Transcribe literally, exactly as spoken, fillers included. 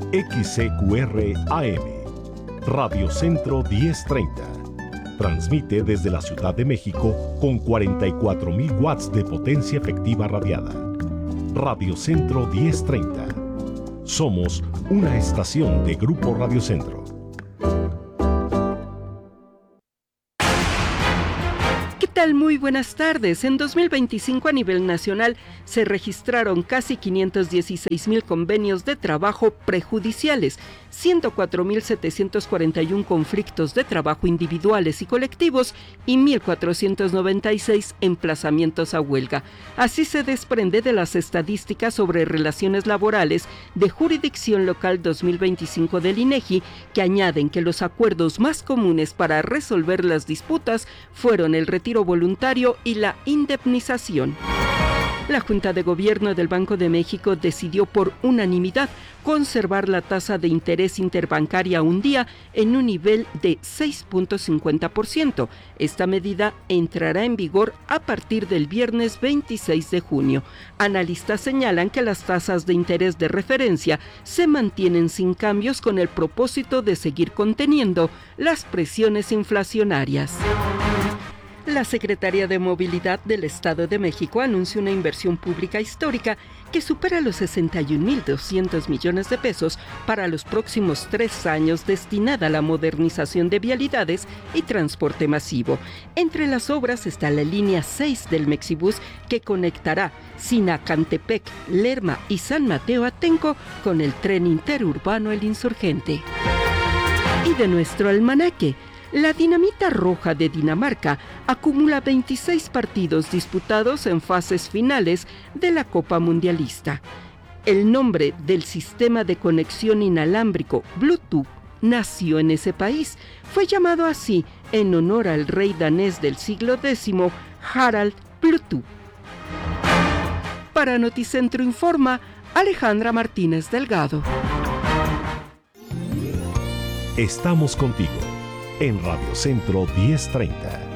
X C Q R A M, Radio Centro diez treinta. Transmite desde la Ciudad de México con cuarenta y cuatro mil watts de potencia efectiva radiada. Radio Centro diez treinta. Somos una estación de Grupo Radio Centro. ¿Qué tal? Muy buenas tardes. En dos mil veinticinco a nivel nacional se registraron casi quinientos dieciséis mil convenios de trabajo prejudiciales, ciento cuatro mil setecientos cuarenta y uno conflictos de trabajo individuales y colectivos y mil cuatrocientos noventa y seis emplazamientos a huelga. Así se desprende de las estadísticas sobre relaciones laborales de Jurisdicción Local dos mil veinticinco del INEGI, que añaden que los acuerdos más comunes para resolver las disputas fueron el retiro voluntario y la indemnización. La Junta de Gobierno del Banco de México decidió por unanimidad conservar la tasa de interés interbancaria a un día en un nivel de seis punto cincuenta por ciento. Esta medida entrará en vigor a partir del viernes veintiséis de junio. Analistas señalan que las tasas de interés de referencia se mantienen sin cambios con el propósito de seguir conteniendo las presiones inflacionarias. La Secretaría de Movilidad del Estado de México anunció una inversión pública histórica que supera los sesenta y un mil doscientos millones de pesos para los próximos tres años, destinada a la modernización de vialidades y transporte masivo. Entre las obras está la línea seis del Mexibús, que conectará Sinacantepec, Lerma y San Mateo Atenco con el tren interurbano El Insurgente. Y de nuestro almanaque, la Dinamita Roja de Dinamarca acumula veintiséis partidos disputados en fases finales de la Copa Mundialista. El nombre del sistema de conexión inalámbrico Bluetooth nació en ese país. Fue llamado así en honor al rey danés del siglo décimo, Harald Bluetooth. Para Noticentro Informa, Alejandra Martínez Delgado. Estamos contigo en Radio Centro diez treinta.